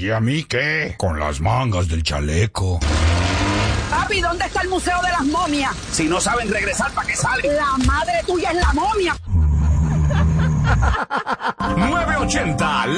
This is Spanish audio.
¿Y a mí qué? Con las mangas del chaleco. Papi, ¿dónde está el Museo de las Momias? Si no saben regresar, ¿para qué salen? La madre tuya es la momia. 980